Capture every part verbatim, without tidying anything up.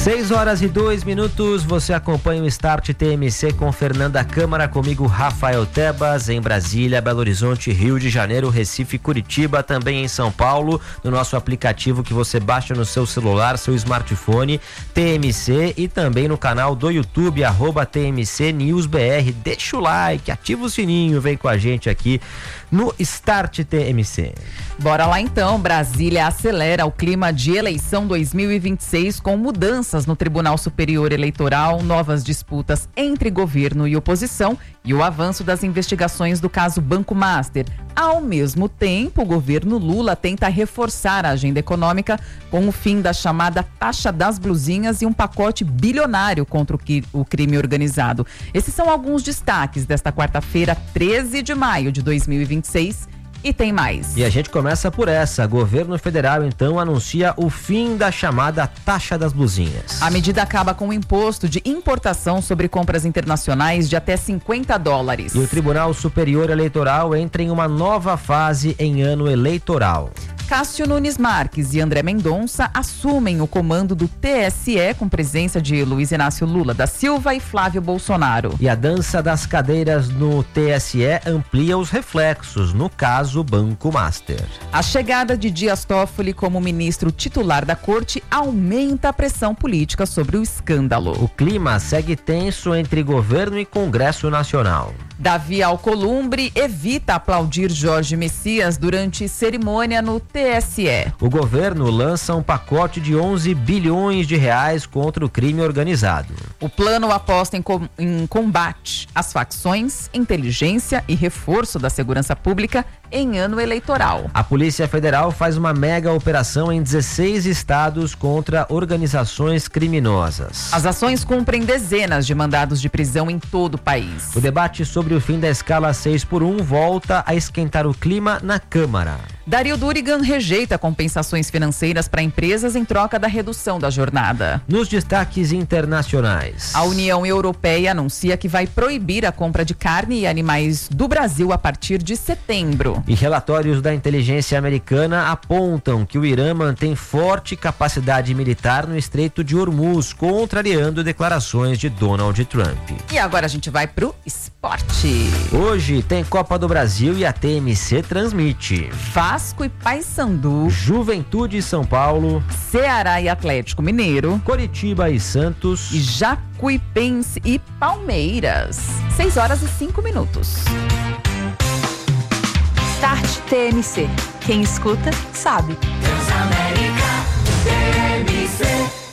seis horas e dois minutos, você acompanha o Start T M C com Fernanda Câmara, comigo Rafael Tebas, em Brasília, Belo Horizonte, Rio de Janeiro, Recife, Curitiba, também em São Paulo, no nosso aplicativo que você baixa no seu celular, seu smartphone, T M C, e também no canal do YouTube, arroba T M C News B R. Deixa o like, ativa o sininho, vem com a gente aqui no Start T M C. Bora lá então, Brasília acelera o clima de eleição dois mil e vinte e seis com mudanças no Tribunal Superior Eleitoral, novas disputas entre governo e oposição e o avanço das investigações do caso Banco Master. Ao mesmo tempo, o governo Lula tenta reforçar a agenda econômica com o fim da chamada taxa das blusinhas e um pacote bilionário contra o crime organizado. Esses são alguns destaques desta quarta-feira, treze de maio de dois mil e vinte e seis. E tem mais. E a gente começa por essa. Governo federal, então, anuncia o fim da chamada taxa das blusinhas. A medida acaba com o imposto de importação sobre compras internacionais de até cinquenta dólares. E o Tribunal Superior Eleitoral entra em uma nova fase em ano eleitoral. Cássio Nunes Marques e André Mendonça assumem o comando do T S E com presença de Luiz Inácio Lula da Silva e Flávio Bolsonaro. E a dança das cadeiras no T S E amplia os reflexos, no caso Banco Master. A chegada de Dias Toffoli como ministro titular da corte aumenta a pressão política sobre o escândalo. O clima segue tenso entre governo e Congresso Nacional. Davi Alcolumbre evita aplaudir Jorge Messias durante cerimônia no T S E. O governo lança um pacote de onze bilhões de reais contra o crime organizado. O plano aposta em, com, em combate às facções, inteligência e reforço da segurança pública em ano eleitoral. A Polícia Federal faz uma mega operação em dezesseis estados contra organizações criminosas. As ações cumprem dezenas de mandados de prisão em todo o país. O debate sobre o fim da escala seis por um volta a esquentar o clima na Câmara. Dario Durigan rejeita compensações financeiras para empresas em troca da redução da jornada. Nos destaques internacionais, a União Europeia anuncia que vai proibir a compra de carne e animais do Brasil a partir de setembro. E relatórios da inteligência americana apontam que o Irã mantém forte capacidade militar no Estreito de Hormuz, contrariando declarações de Donald Trump. E agora a gente vai pro esporte. Hoje tem Copa do Brasil e a T M C transmite. Vasco e Paysandu, Juventude e São Paulo, Ceará e Atlético Mineiro, Coritiba e Santos, e Jacuipense e Palmeiras. seis horas e cinco minutos. Start T M C. Quem escuta, sabe. Transamérica T M C.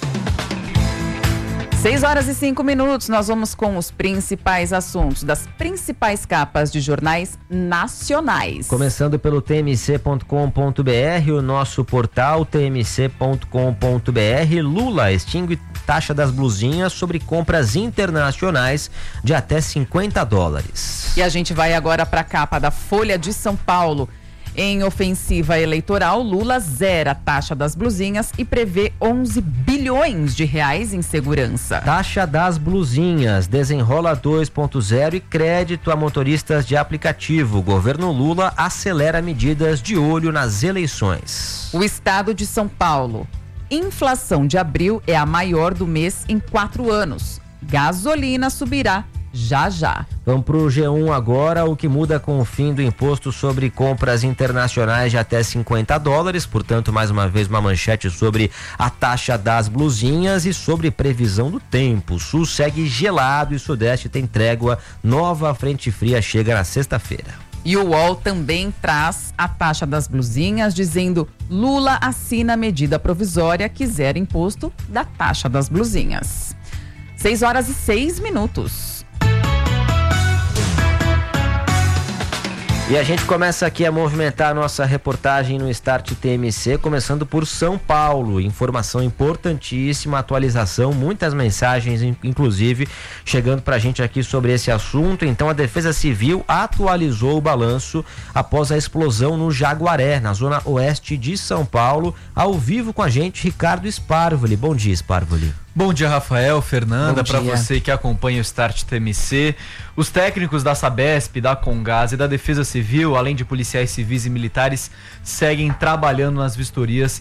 seis horas e cinco minutos, nós vamos com os principais assuntos das principais capas de jornais nacionais. Começando pelo T M C ponto com ponto B R, o nosso portal T M C ponto com ponto B R. Lula extingue taxa das blusinhas sobre compras internacionais de até cinquenta dólares. E a gente vai agora para a capa da Folha de São Paulo. Em ofensiva eleitoral, Lula zera a taxa das blusinhas e prevê onze bilhões de reais em segurança. Taxa das blusinhas, desenrola dois ponto zero e crédito a motoristas de aplicativo. O governo Lula acelera medidas de olho nas eleições. O estado de São Paulo. Inflação de abril é a maior do mês em quatro anos. Gasolina subirá já já. Vamos para o G um agora, o que muda com o fim do imposto sobre compras internacionais de até cinquenta dólares, portanto, mais uma vez uma manchete sobre a taxa das blusinhas e sobre previsão do tempo. O sul segue gelado e o sudeste tem trégua, nova frente fria chega na sexta-feira. E o U O L também traz a taxa das blusinhas, dizendo: Lula assina medida provisória que zera imposto da taxa das blusinhas. seis horas e seis minutos. E a gente começa aqui a movimentar a nossa reportagem no Start T M C, começando por São Paulo. Informação importantíssima, atualização, muitas mensagens, inclusive, chegando pra gente aqui sobre esse assunto. Então, a Defesa Civil atualizou o balanço após a explosão no Jaguaré, na zona oeste de São Paulo. Ao vivo com a gente, Ricardo Sparvoli. Bom dia, Sparvoli. Bom dia, Rafael, Fernanda, para dia. você que acompanha o Start T M C. Os técnicos da Sabesp, da Comgás e da Defesa Civil, além de policiais civis e militares, seguem trabalhando nas vistorias